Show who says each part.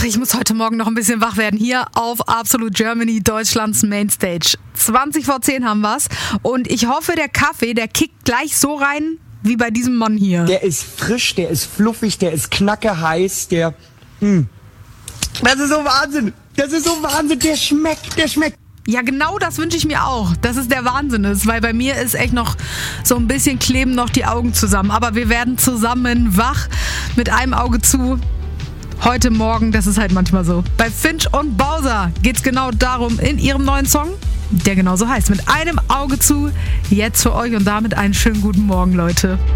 Speaker 1: ich muss heute Morgen noch ein bisschen wach werden. Hier auf Absolute Germany, Deutschlands Mainstage. 20 vor 10 haben wir's. Und ich hoffe, der Kaffee, der kickt gleich so rein, wie bei diesem Mann hier.
Speaker 2: Der ist frisch, der ist fluffig, der ist knackeheiß, der... Das ist so Wahnsinn. Das ist so Wahnsinn. Der schmeckt.
Speaker 1: Ja, genau das wünsche ich mir auch, dass es der Wahnsinn ist, weil bei mir ist echt noch so ein bisschen kleben noch die Augen zusammen. Aber wir werden zusammen wach mit einem Auge zu. Heute Morgen, das ist halt manchmal so. Bei Finch und Bowser geht's genau darum in ihrem neuen Song, der genauso heißt. Mit einem Auge zu, jetzt für euch und damit einen schönen guten Morgen, Leute.